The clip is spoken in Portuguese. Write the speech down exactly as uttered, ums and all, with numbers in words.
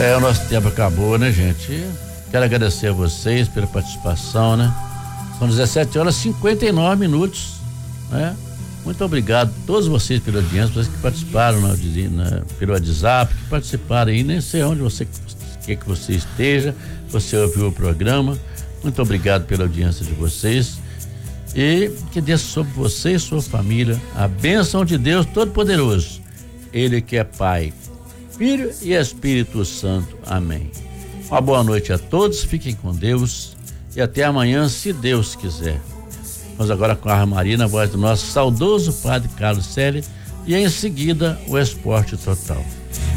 É, o nosso tempo acabou, né, gente? Quero agradecer a vocês pela participação, né? São dezessete horas e cinquenta e nove minutos, né? Muito obrigado a todos vocês pela audiência, vocês que participaram na, na, pelo WhatsApp, que participaram aí, nem sei onde você quer que você esteja, você ouviu o programa. Muito obrigado pela audiência de vocês. E que desça sobre você e sua família a bênção de Deus Todo-Poderoso. Ele que é Pai, Filho e Espírito Santo. Amém. Uma boa noite a todos, fiquem com Deus e até amanhã, se Deus quiser. Vamos agora com a Ave Maria na voz do nosso saudoso Padre Carlos Celi e em seguida o Esporte Total.